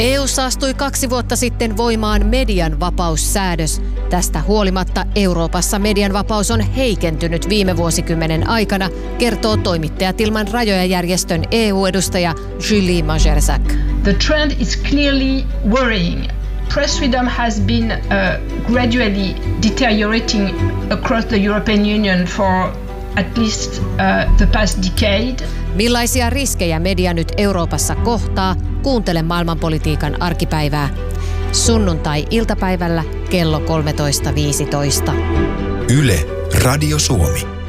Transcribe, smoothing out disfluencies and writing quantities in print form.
EU:ssa astui 2 vuotta sitten voimaan median vapaussäädös. Tästä huolimatta Euroopassa median vapaus on heikentynyt viime vuosikymmenen aikana, kertoo Toimittajat ilman rajoja -järjestön EU-edustaja Julie Majerczak. The trend is clearly worrying. Press freedom has been gradually deteriorating across the European Union for at least the past decade. Millaisia riskejä media nyt Euroopassa kohtaa? Kuuntele maailmanpolitiikan arkipäivää. Sunnuntai-iltapäivällä kello 13.15. Yle, Radio Suomi.